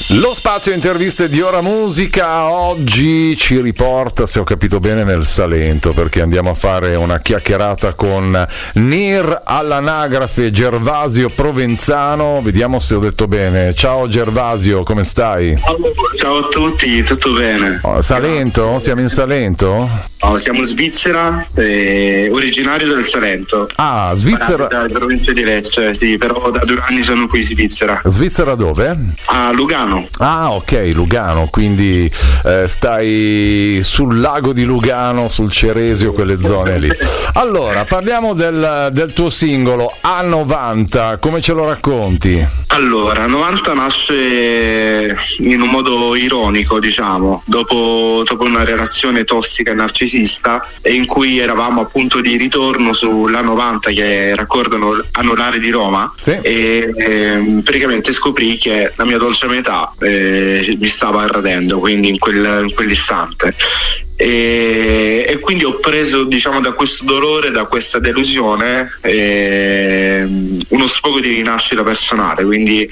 Lo spazio interviste di Ora Musica oggi ci riporta, se ho capito bene, nel Salento, perché andiamo a fare una chiacchierata con Nir all'anagrafe Gervasio Provenzano. Vediamo se ho detto bene. Ciao Gervasio, come stai? Ciao a tutti, tutto bene? Salento? Siamo in Salento? No, siamo in Svizzera, originario del Salento. Ah, Svizzera. Da provincia di Lecce, sì, però da 2 anni sono qui in Svizzera. Svizzera dove? A Lugano. Ah, ok, Lugano, quindi stai sul lago di Lugano, sul Ceresio, quelle zone lì. Allora, parliamo del tuo singolo A90, come ce lo racconti? Allora, 90 nasce in un modo ironico, diciamo, dopo una relazione tossica e narcisista, e in cui eravamo appunto di ritorno sulla 90 che raccordano anulare di Roma, sì. E praticamente scoprì che la mia dolce metà mi stava arredendo, quindi in quell'istante. E quindi ho preso, diciamo, da questo dolore, da questa delusione, uno sfogo di rinascita personale, quindi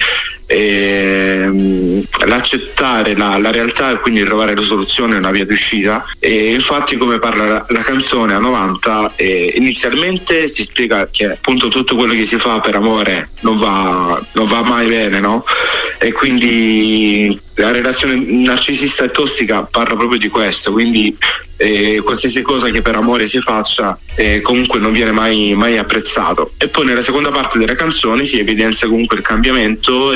l'accettare la realtà e quindi trovare la soluzione, una via d'uscita. E infatti, come parla la canzone A90, inizialmente si spiega che appunto tutto quello che si fa per amore non va mai bene, no? E quindi la relazione narcisista e tossica parla proprio di questo, quindi qualsiasi cosa che per amore si faccia comunque non viene mai apprezzato. E poi nella seconda parte della canzone si evidenzia comunque il cambiamento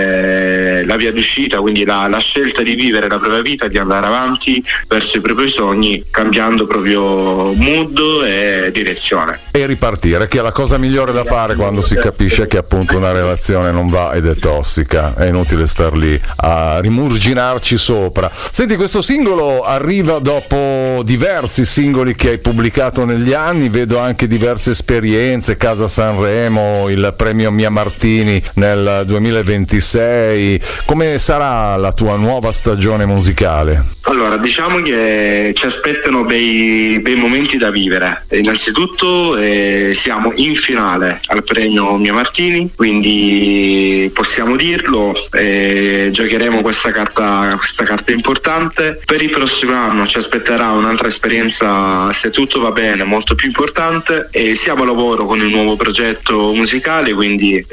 e la via d'uscita, quindi la scelta di vivere la propria vita, di andare avanti verso i propri sogni, cambiando proprio mood e direzione. E ripartire, che è la cosa migliore da fare quando si capisce che appunto una relazione non va ed è tossica. È inutile star lì a rimurginarci sopra. Senti, questo singolo arriva dopo diversi singoli che hai pubblicato negli anni, vedo anche diverse esperienze, Casa Sanremo, il premio Mia Martini nel 2026. Come sarà la tua nuova stagione musicale? Allora, diciamo che ci aspettano bei momenti da vivere. Innanzitutto siamo in finale al premio Mia Martini, quindi possiamo dirlo, giocheremo questa carta importante. Per il prossimo anno ci aspetterà un'altra esperienza, se tutto va bene, molto più importante, e siamo a lavoro con un nuovo progetto musicale, quindi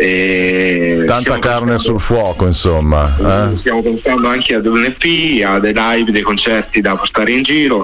tanta carne sul fuoco, insomma. Stiamo pensando anche ad un EP, a dei live, dei concerti da portare in giro,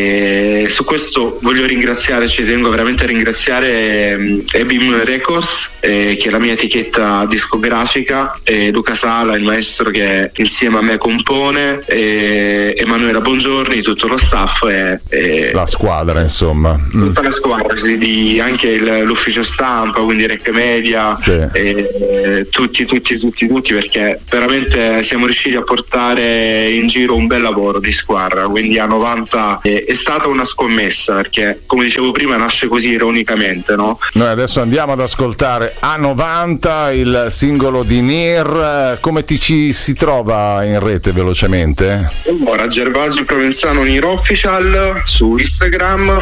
e su questo ci tengo veramente a ringraziare Ebim Records, che è la mia etichetta discografica, e Luca Sala, il maestro che insieme a me compone, e Emanuela Bongiorni, tutto lo staff e la squadra, insomma. Tutta la squadra, anche l'ufficio stampa, quindi Rec Media, sì. Tutti, perché veramente siamo riusciti a portare in giro un bel lavoro di squadra, quindi A90 è stata una scommessa, perché come dicevo prima nasce così ironicamente, no? Noi adesso andiamo ad ascoltare A90, il singolo di Nir. Come ci si trova in rete velocemente? Allora, Gervasio Provenzano Nir Official su Instagram,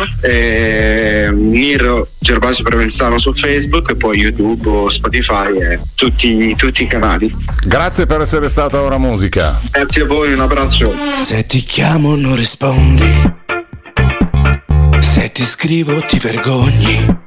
Nir Gervasio Provenzano su Facebook, e poi YouTube o Spotify e tutti i canali. Grazie per essere stata Ora Musica. Grazie a voi, un abbraccio. Se ti chiamo non rispondi, se ti scrivo ti vergogni.